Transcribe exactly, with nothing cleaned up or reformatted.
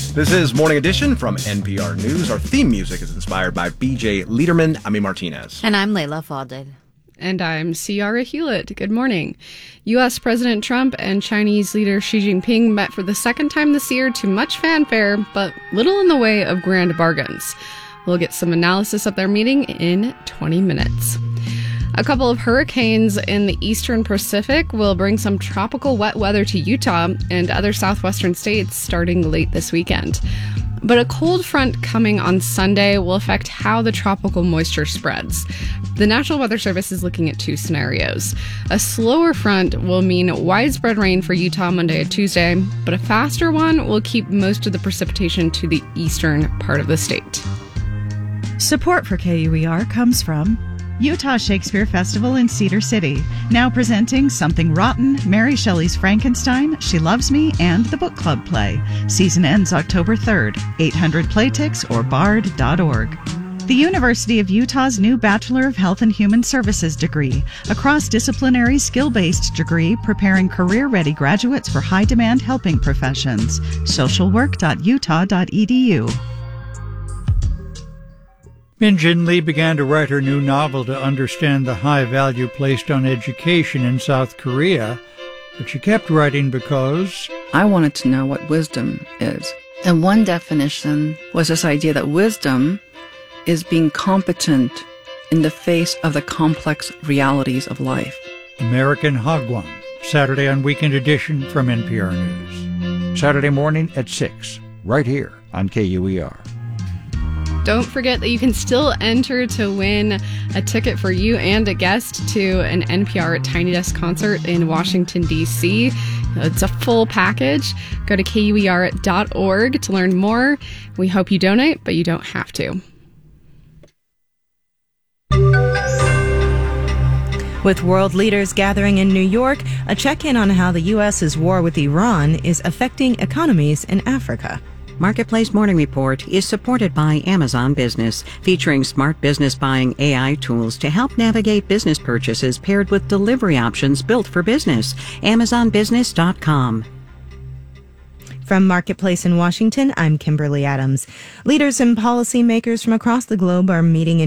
This is Morning Edition from N P R News. Our theme music is inspired by B J Liederman, Ami Martinez. And I'm Layla Fadel. And I'm Ciara Hewlett. Good morning. U S. President Trump and Chinese leader Xi Jinping met for the second time this year to much fanfare, but little in the way of grand bargains. We'll get some analysis of their meeting in twenty minutes. A couple of hurricanes in the eastern Pacific will bring some tropical wet weather to Utah and other southwestern states starting late this weekend. But a cold front coming on Sunday will affect how the tropical moisture spreads. The National Weather Service is looking at two scenarios. A slower front will mean widespread rain for Utah Monday and Tuesday, but a faster one will keep most of the precipitation to the eastern part of the state. Support for K U E R comes from Utah Shakespeare Festival in Cedar City, now presenting Something Rotten, Mary Shelley's Frankenstein, She Loves Me, and the Book Club play. Season ends October third. eight hundred Playtix or bard dot org. The University of Utah's new Bachelor of Health and Human Services degree, a cross-disciplinary skill-based degree preparing career-ready graduates for high-demand helping professions. social work dot utah dot e d u. Min Jin Lee began to write her new novel to understand the high value placed on education in South Korea, but she kept writing because I wanted to know what wisdom is. And one definition was this idea that wisdom is being competent in the face of the complex realities of life. American Hagwon, Saturday on Weekend Edition from N P R News. Saturday morning at six, right here on K U E R. Don't forget that you can still enter to win a ticket for you and a guest to an N P R Tiny Desk concert in Washington, D C It's a full package. Go to K U E R dot org to learn more. We hope you donate, but you don't have to. With world leaders gathering in New York, a check-in on how the U S's war with Iran is affecting economies in Africa. Marketplace Morning Report is supported by Amazon Business, featuring smart business buying A I tools to help navigate business purchases paired with delivery options built for business. amazon business dot com. From Marketplace in Washington, I'm Kimberly Adams. Leaders and policymakers from across the globe are meeting in